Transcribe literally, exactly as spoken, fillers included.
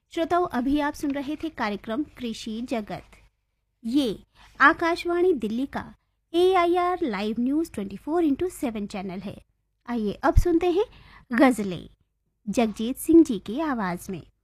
श्रोताओं, अभी आप सुन रहे थे कार्यक्रम कृषि जगत। ये आकाशवाणी दिल्ली का ए I R live news twenty four into seven channel है। आइए अब सुनते हैं गजलें जगजीत सिंह जी की आवाज में।